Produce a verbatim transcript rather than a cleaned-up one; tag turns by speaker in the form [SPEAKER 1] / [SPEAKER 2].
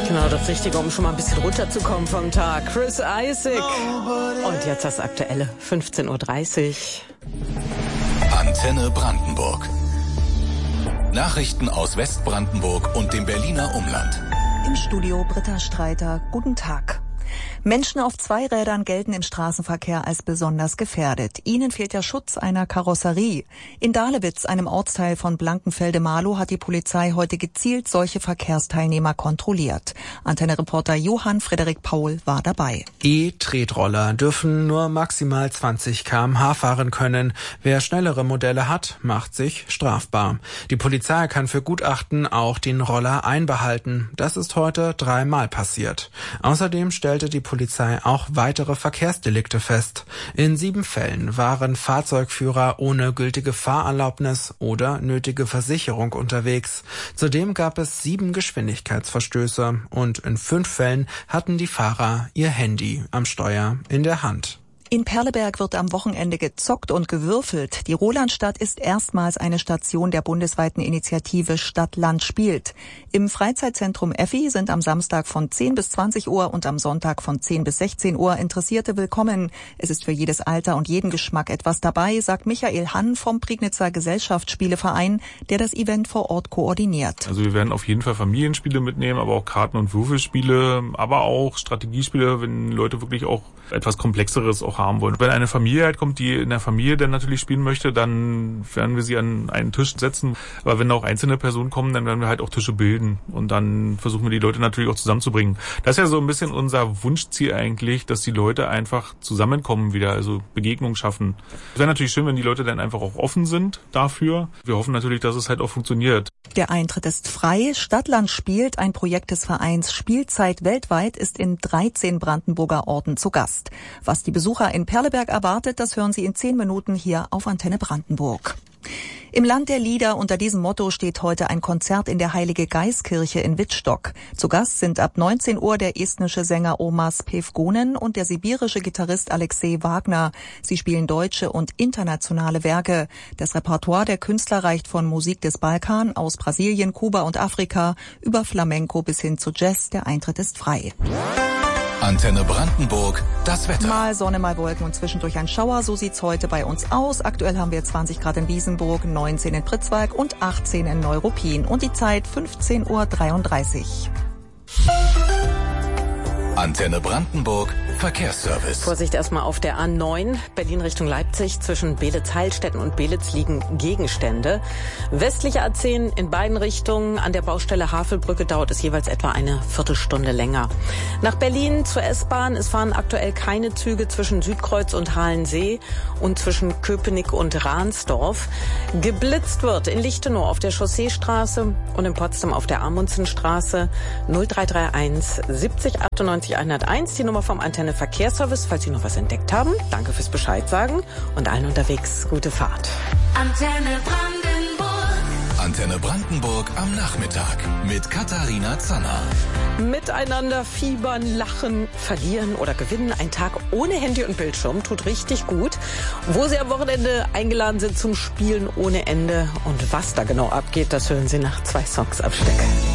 [SPEAKER 1] Genau das Richtige, um schon mal ein bisschen runterzukommen vom Tag. Chris Isaak. Und jetzt das Aktuelle, fünfzehn Uhr dreißig.
[SPEAKER 2] Antenne Brandenburg. Nachrichten aus Westbrandenburg und dem Berliner Umland.
[SPEAKER 3] Im Studio Britta Streiter. Guten Tag. Menschen auf Zweirädern gelten im Straßenverkehr als besonders gefährdet. Ihnen fehlt der Schutz einer Karosserie. In Dahlewitz, einem Ortsteil von Blankenfelde-Marlow, hat die Polizei heute gezielt solche Verkehrsteilnehmer kontrolliert. Antenne-Reporter Johann Frederik Paul war dabei.
[SPEAKER 4] E-Tretroller dürfen nur maximal zwanzig Kilometer pro Stunde fahren können. Wer schnellere Modelle hat, macht sich strafbar. Die Polizei kann für Gutachten auch den Roller einbehalten. Das ist heute dreimal passiert. Außerdem stellte die Polizei auch weitere Verkehrsdelikte fest. In sieben Fällen waren Fahrzeugführer ohne gültige Fahrerlaubnis oder nötige Versicherung unterwegs. Zudem gab es sieben Geschwindigkeitsverstöße und in fünf Fällen hatten die Fahrer ihr Handy am Steuer in der Hand.
[SPEAKER 3] In Perleberg wird am Wochenende gezockt und gewürfelt. Die Rolandstadt ist erstmals eine Station der bundesweiten Initiative Stadt-Land spielt. Im Freizeitzentrum Effi sind am Samstag von zehn bis zwanzig Uhr und am Sonntag von zehn bis sechzehn Uhr Interessierte willkommen. Es ist für jedes Alter und jeden Geschmack etwas dabei, sagt Michael Hann vom Prignitzer Gesellschaftsspieleverein, der das Event vor Ort koordiniert.
[SPEAKER 5] Also wir werden auf jeden Fall Familienspiele mitnehmen, aber auch Karten- und Würfelspiele, aber auch Strategiespiele, wenn Leute wirklich auch etwas Komplexeres auch haben wollen. Wenn eine Familie halt kommt, die in der Familie dann natürlich spielen möchte, dann werden wir sie an einen Tisch setzen. Aber wenn auch einzelne Personen kommen, dann werden wir halt auch Tische bilden. Und dann versuchen wir die Leute natürlich auch zusammenzubringen. Das ist ja so ein bisschen unser Wunschziel eigentlich, dass die Leute einfach zusammenkommen wieder, also Begegnung schaffen. Es wäre natürlich schön, wenn die Leute dann einfach auch offen sind dafür. Wir hoffen natürlich, dass es halt auch funktioniert.
[SPEAKER 3] Der Eintritt ist frei. Stadt-Land spielt, ein Projekt des Vereins Spielzeit weltweit, ist in dreizehn Brandenburger Orten zu Gast. Was die Besucher in Perleberg erwartet, das hören Sie in zehn Minuten hier auf Antenne Brandenburg. Im Land der Lieder unter diesem Motto steht heute ein Konzert in der Heilige Geistkirche in Wittstock. Zu Gast sind ab neunzehn Uhr der estnische Sänger Omas Pevgonen und der sibirische Gitarrist Alexei Wagner. Sie spielen deutsche und internationale Werke. Das Repertoire der Künstler reicht von Musik des Balkan, aus Brasilien, Kuba und Afrika über Flamenco bis hin zu Jazz. Der Eintritt ist frei.
[SPEAKER 2] Antenne Brandenburg, das Wetter.
[SPEAKER 3] Mal Sonne, mal Wolken und zwischendurch ein Schauer. So sieht's heute bei uns aus. Aktuell haben wir zwanzig Grad in Wiesenburg, neunzehn in Pritzwalk und achtzehn in Neuruppin. Und die Zeit fünfzehn Uhr dreiunddreißig.
[SPEAKER 2] Antenne Brandenburg, Verkehrsservice.
[SPEAKER 1] Vorsicht erstmal auf der A neun, Berlin Richtung Leipzig. Zwischen Beelitz-Heilstätten und Belitz liegen Gegenstände. Westliche A zehn in beiden Richtungen. An der Baustelle Havelbrücke dauert es jeweils etwa eine Viertelstunde länger. Nach Berlin zur S-Bahn. Es fahren aktuell keine Züge zwischen Südkreuz und Halensee und zwischen Köpenick und Ransdorf. Geblitzt wird in Lichtenau auf der Chausseestraße und in Potsdam auf der Amundsenstraße. null drei drei eins siebzig achtundneunzig hunderteins, die Nummer vom Antenne Verkehrsservice, falls Sie noch was entdeckt haben. Danke fürs Bescheid sagen und allen unterwegs gute Fahrt.
[SPEAKER 2] Antenne Brandenburg. Antenne Brandenburg am Nachmittag mit Katharina Zanner.
[SPEAKER 1] Miteinander fiebern, lachen, verlieren oder gewinnen. Ein Tag ohne Handy und Bildschirm tut richtig gut. Wo Sie am Wochenende eingeladen sind zum Spielen ohne Ende und was da genau abgeht, das hören Sie nach zwei Songs am Stück.